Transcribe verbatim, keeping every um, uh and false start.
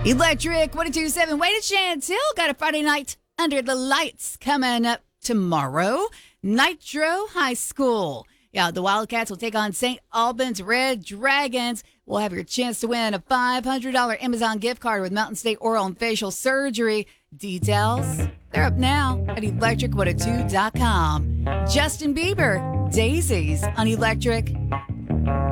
Electric one oh two point seven. Wayne and Chantel got a Friday night under the lights coming up tomorrow. Nitro High School. Yeah, the Wildcats will take on Saint Albans Red Dragons. We'll have your chance to win a five hundred dollars Amazon gift card with Mountain State Oral and Facial Surgery. Details, they're up now at electric one oh two dot com. Justin Bieber, Daisies on Electric.